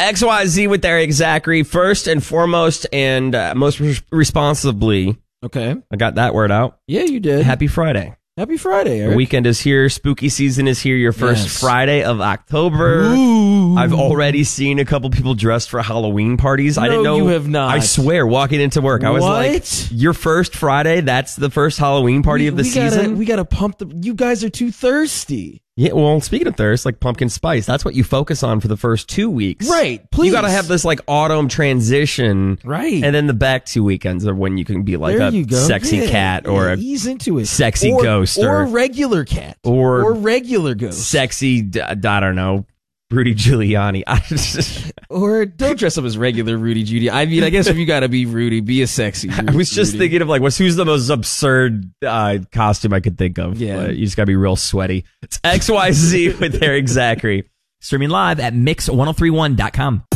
XYZ with Eric Zachary. First and foremost and most responsibly. Okay. I got that word out. Yeah, you did. Happy Friday. Happy Friday, Eric. The weekend is here. Spooky season is here. Your first Friday of October. Ooh. I've already seen a couple people dressed for Halloween parties. I didn't know. You have not. I swear, walking into work, I was like, your first Friday, that's the first Halloween party of the season? We gotta pump you guys are too thirsty. Yeah, well, speaking of thirst, like pumpkin spice, that's what you focus on for the first 2 weeks. Right, please. You gotta have this like autumn transition. Right. And then the back 2 weekends are when you can be like there a sexy cat or a ease into it. sexy ghost. Or a regular cat. Or regular ghost. Sexy, I don't know, Rudy Giuliani. Or don't dress up as regular Rudy Judy. I mean, I guess if you gotta be Rudy, be a sexy Rudy. I was just thinking of like, who's the most absurd costume I could think of? Yeah. You just gotta be real sweaty. It's XYZ with Eric Zachary. Streaming live at mix1031.com.